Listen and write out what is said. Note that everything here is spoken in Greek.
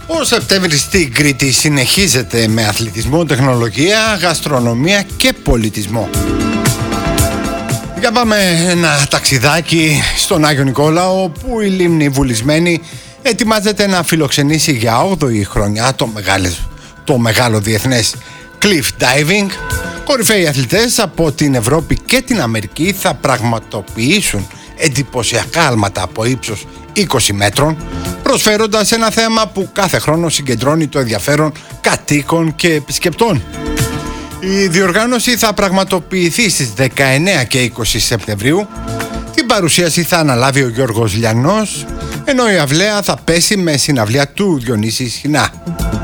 Ο Σεπτέμβρης στην Κρήτη συνεχίζεται με αθλητισμό, τεχνολογία, γαστρονομία και πολιτισμό. Για πάμε ένα ταξιδάκι στον Άγιο Νικόλαο, που η λίμνη Βουλισμένη ετοιμάζεται να φιλοξενήσει για 8η χρονιά το μεγάλο διεθνές cliff diving. Κορυφαίοι αθλητές από την Ευρώπη και την Αμερική θα πραγματοποιήσουν εντυπωσιακά άλματα από ύψος 20 μέτρων, προσφέροντας ένα θέμα που κάθε χρόνο συγκεντρώνει το ενδιαφέρον κατοίκων και επισκεπτών. Η διοργάνωση θα πραγματοποιηθεί στις 19 και 20 Σεπτεμβρίου. Την παρουσίαση θα αναλάβει ο Γιώργος Λιανός, ενώ η αυλαία θα πέσει με συναυλία του Διονύση Σχοινά.